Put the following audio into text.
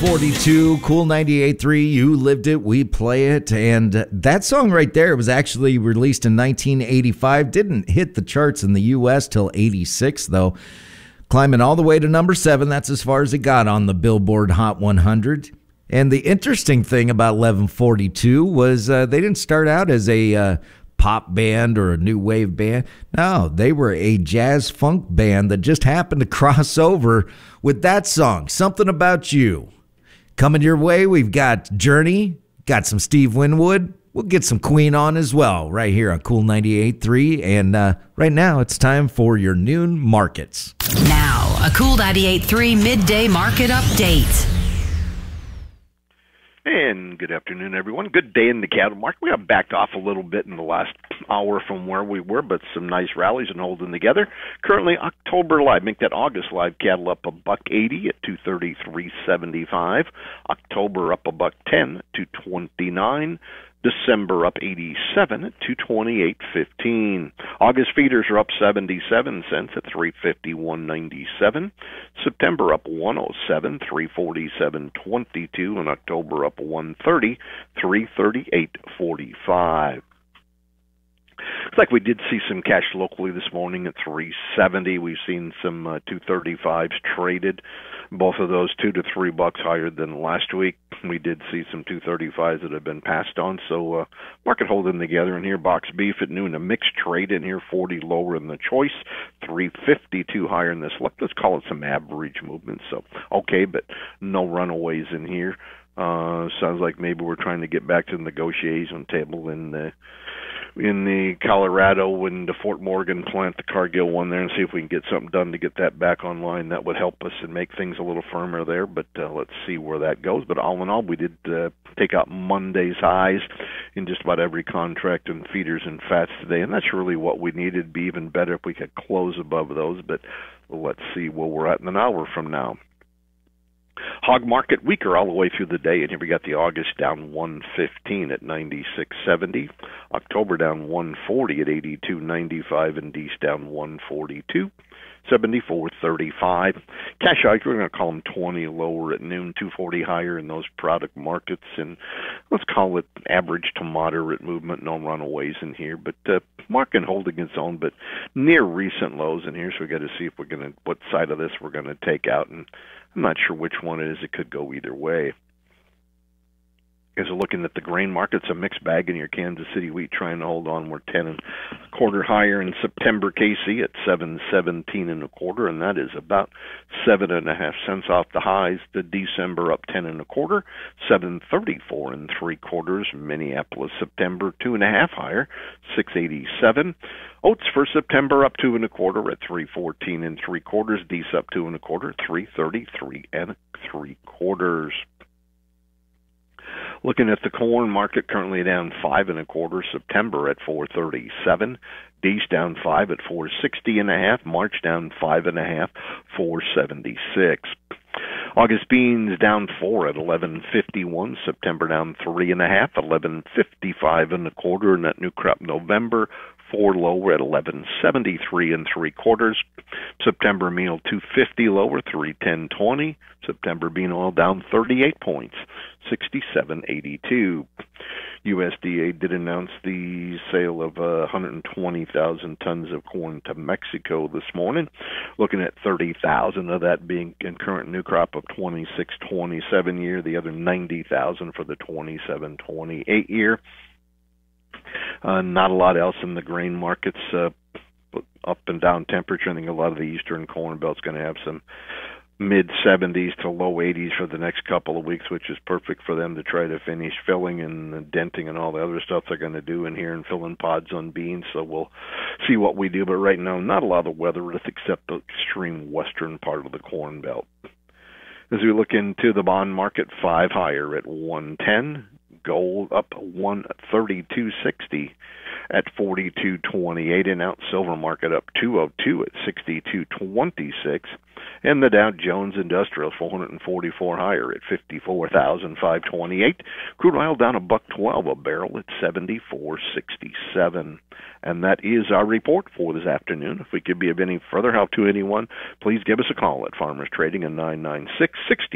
42, Cool 98.3, You Lived It, We Play It. And that song right there was actually released in 1985. Didn't hit the charts in the U.S. till 86, though. Climbing all the way to number 7. That's as far as it got on the Billboard Hot 100. And the interesting thing about 1142 was they didn't start out as a pop band or a new wave band. No, they were a jazz funk band that just happened to cross over with that song, Something About You. Coming your way, we've got Journey, got some Steve Winwood. We'll get some Queen on as well right here on Cool 98.3. And right now, it's time for your noon markets. Now, a Cool 98.3 midday market update. And good afternoon, everyone. Good day in the cattle market. We have backed off a little bit in the last hour from where we were, but some nice rallies and holding together. Currently, October live, make that August live cattle up $1.80 at 233.75. October up $1.10 to 229. December up 87 at 228.15. August feeders are up 77 cents at 351.97. September up 107, 347.22, and October up 130, 338.45. Looks like we did see some cash locally this morning at 370. We've seen some 235s traded. Both of those $2 to $3 higher than last week. We did see some 235s that have been passed on. So market holding together in here. Box beef at noon, a mixed trade in here, 40 lower in the choice, 352 higher in the select. Let's call it some average movement. So okay, but no runaways in here. Sounds like maybe we're trying to get back to the negotiation table in the Colorado and the Fort Morgan plant, the Cargill one there, and see if we can get something done to get that back online. That would help us and make things a little firmer there, but let's see where that goes. But all in all, we did take out Monday's highs in just about every contract and feeders and fats today, and that's really what we needed. It'd be even better if we could close above those, but let's see where we're at in an hour from now. Hog market weaker all the way through the day, and here we got the August down 115 at 96.70, October down 140 at 82.95, and Dece down 142, 74.35. Cash out, we're going to call them 20 lower at noon, 240 higher in those product markets, and let's call it average to moderate movement, no runaways in here, but market holding its own, but near recent lows in here, so we got to see if we're going to, what side of this we're going to take out, and I'm not sure which one it is. It could go either way. As we're looking at the grain markets, a mixed bag in your Kansas City wheat trying to hold on. We're 10 and a quarter higher in September KC at 717 and a quarter, and that is about 7.5 cents off the highs. The December up 10 and a quarter, 734 and 3/4. Minneapolis September 2.5 higher, 687. Oats for September up 2 1/4 at 314 and 3/4. Dece up 2 1/4, 333 and 3/4. Looking at the corn market, currently down 5 1/4. September at 437. Dece down 5 at 460.5. March down 5 1/2, 476. August beans down 4 at 11.51. September down 3 1/2, 11.55 1/4. And that new crop November 4 lower at 11.73 and 3/4. September meal 250 lower, 310.20. September bean oil down 38 points, 67.82. USDA did announce the sale of 120,000 tons of corn to Mexico this morning, looking at 30,000 of that being in current new crop of 26-27 year, the other 90,000 for the 27-28 year. Not a lot else in the grain markets, up and down temperature. I think a lot of the eastern corn belt's going to have some mid-70s to low 80s for the next couple of weeks, which is perfect for them to try to finish filling and denting and all the other stuff they're going to do in here and filling pods on beans. So we'll see what we do. But right now, not a lot of weather risk except the extreme western part of the corn belt. As we look into the bond market, 5 higher at 110. Gold up 132.60 at 42.28 an ounce. Silver market up 202 at 62.26, and the Dow Jones Industrial 444 higher at 54,528. Crude oil down $1.12 a barrel at 74.67. And that is our report for this afternoon. If we could be of any further help to anyone, please give us a call at Farmers Trading at 996-60.